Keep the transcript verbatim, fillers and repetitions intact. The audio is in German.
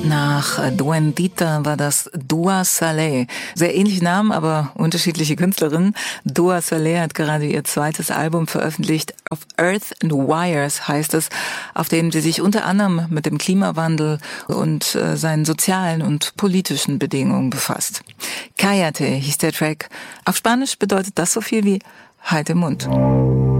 Nach Duendita war das Dua Saleh. Sehr ähnliche Namen, aber unterschiedliche Künstlerinnen. Dua Saleh hat gerade ihr zweites Album veröffentlicht. Of Earth and Wires heißt es, auf dem sie sich unter anderem mit dem Klimawandel und äh, seinen sozialen und politischen Bedingungen befasst. Cállate hieß der Track. Auf Spanisch bedeutet das so viel wie Halt den Mund.